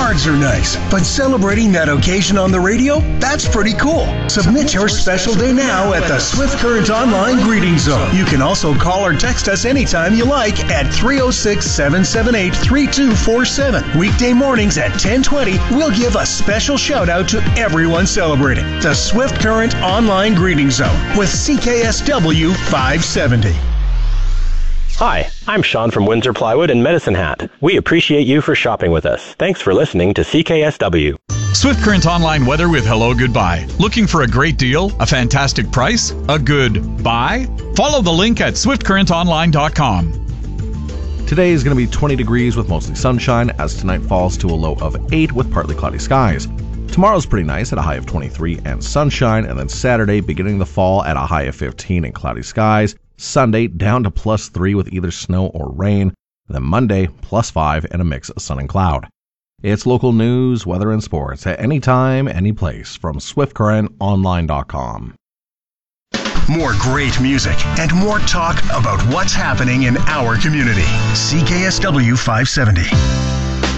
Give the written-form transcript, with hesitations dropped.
Cards are nice, but celebrating that occasion on the radio, that's pretty cool. Submit your special day now at the Swift Current Online Greeting Zone. You can also call or text us anytime you like at 306-778-3247. Weekday mornings at 10:20, we'll give a special shout out to everyone celebrating. The Swift Current Online Greeting Zone with CKSW 570. Hi, I'm Sean from Windsor Plywood and Medicine Hat. We appreciate you for shopping with us. Thanks for listening to CKSW. Swift Current Online weather with Hello Goodbye. Looking for a great deal, a fantastic price, a good buy? Follow the link at swiftcurrentonline.com. Today is going to be 20 degrees with mostly sunshine, as tonight falls to a low of 8 with partly cloudy skies. Tomorrow's pretty nice at a high of 23 and sunshine, and then Saturday beginning the fall at a high of 15 and cloudy skies. Sunday down to +3 with either snow or rain. Then Monday +5 and a mix of sun and cloud. It's local news, weather, and sports at any time, any place from SwiftCurrentOnline.com. More great music and more talk about what's happening in our community. CKSW 570.